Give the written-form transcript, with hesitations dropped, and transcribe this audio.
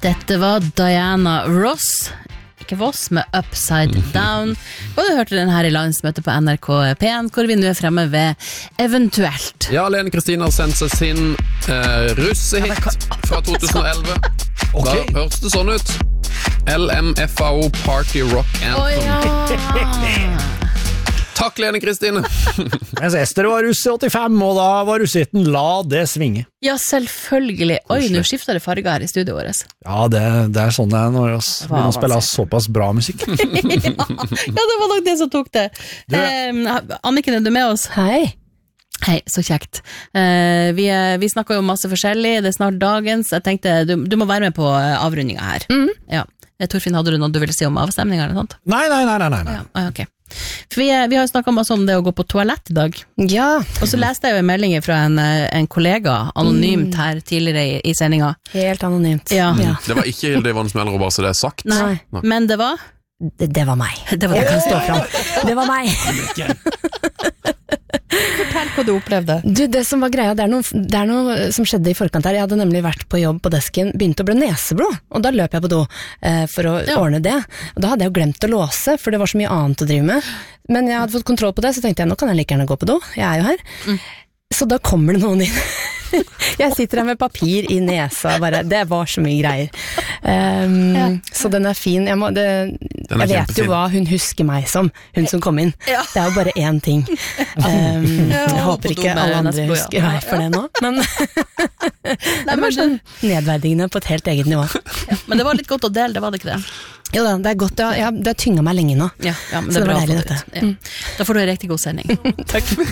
Dette var Diana Ross, ikke Voss, med Upside Down. Og du hørte den her i landsmøtet på NRK P1, hvor vi nå fremme ved Eventuelt. Ja, Lene Kristina har sendt seg sin russehit fra 2011. Da høres det sånn ut. LMFAO Party Rock Anthem. Takk, Lene Kristine. Mens Ester var russ i 85, og da var russehitten La det svinge. Ja, selvfølgelig. Oi, nå skifter det farger her i studioet vårt. Ja, det sånn det når vi begynner å spille såpass bra musikk. Ja, det var nok det som tok det. Anniken, er du med oss? Hei. Hei, så kjekt. Vi snakker jo masse forskjellig, det er snart dagens. Jeg tenkte, du må være med på avrundinga her. Ja. Torfinn, hadde du noe du ville si om avstemninga eller noe sånt? Nei. Ja, ok. For vi har jo snakket masse om det å gå på toalett i dag. Ja. Og så leste jeg jo en melding fra en kollega, anonymt her tidligere i sendinga. Helt anonymt. Ja. Det var ikke Hilde Ivans Mellerud, bare så det er sagt. Nei. Men det var? Det var meg. Det var det. Jeg kan stå fram. Det var meg. Fortell hva du opplevde. Du, det som var greia, det er noe som skjedde i forkant her. Jeg hadde nemlig vært på jobb på desken, begynte å blø neseblod, og da løp jeg på do for å ordne det. Og da hadde jeg jo glemt å låse, for det var så mye annet å drive med. Men jeg hadde fått kontroll på det, så tenkte jeg, nå kan jeg like gjerne gå på do. Jeg er jo her. Så da kommer det noen inn. Jeg sitter her med papir i nesa, bare, det var så mye greier. Så den er fin. Jeg vet jo hva hun husker meg som, hun som kom inn. Det er jo bare én ting. Jeg håper ikke alle andre husker meg for det nå, men det var sånn nedverdigende på et helt eget nivå. Men det var litt godt å dele, det var det ikke det? Jo da, det er godt, det har tynget meg lenge nå. Ja, men det så er bra deilig for dette. Da får du en riktig god sending. Takk.